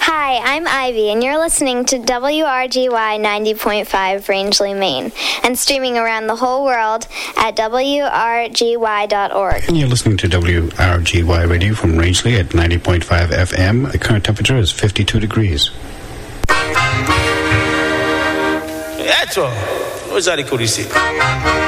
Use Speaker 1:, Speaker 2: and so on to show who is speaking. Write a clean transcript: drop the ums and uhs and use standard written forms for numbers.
Speaker 1: Hi, I'm Ivy, and you're listening to WRGY 90.5 Rangeley, Maine, and streaming around the whole world at WRGY.org.
Speaker 2: And you're listening to WRGY Radio from Rangeley at 90.5 FM. The current temperature is 52 degrees.
Speaker 3: That's all. What's that?